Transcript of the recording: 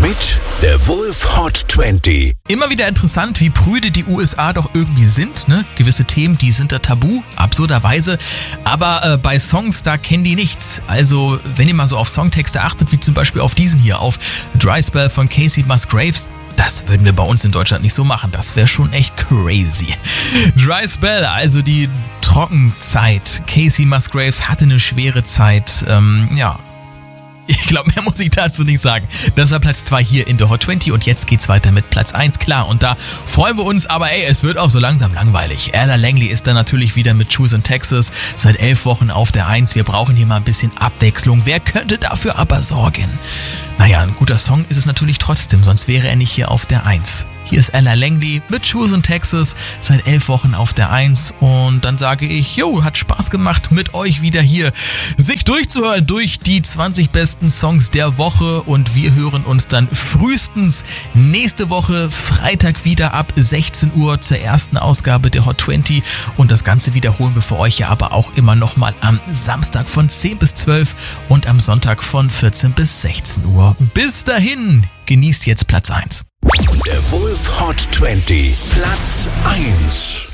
mit der Wolf Hot 20. Immer wieder interessant, wie prüde die USA doch irgendwie sind. Ne? Gewisse Themen, die sind da tabu, absurderweise. Aber bei Songs, da kennen die nichts. Also, wenn ihr mal so auf Songtexte achtet, wie zum Beispiel auf diesen hier, auf Dry Spell von Kacey Musgraves, das würden wir bei uns in Deutschland nicht so machen. Das wäre schon echt crazy. Dry Spell, also die Trockenzeit. Kacey Musgraves hatte eine schwere Zeit. Ich glaube, mehr muss ich dazu nicht sagen. Das war Platz 2 hier in der Hot 20 und jetzt geht's weiter mit Platz 1, klar. Und da freuen wir uns, aber es wird auch so langsam langweilig. Ella Langley ist da natürlich wieder mit Choose in Texas seit 11 Wochen auf der 1. Wir brauchen hier mal ein bisschen Abwechslung. Wer könnte dafür aber sorgen? Naja, ein guter Song ist es natürlich trotzdem, sonst wäre er nicht hier auf der 1. Hier ist Ella Langley mit Choose in Texas, seit 11 Wochen auf der 1. Und dann sage ich, hat Spaß gemacht mit euch wieder hier, sich durchzuhören durch die 20 besten Songs der Woche. Und wir hören uns dann frühestens nächste Woche Freitag wieder ab 16 Uhr zur ersten Ausgabe der Hot 20. Und das Ganze wiederholen wir für euch ja aber auch immer nochmal am Samstag von 10 bis 12 und am Sonntag von 14 bis 16 Uhr. Bis dahin, genießt jetzt Platz 1. Der Wolf Hot 20, Platz 1.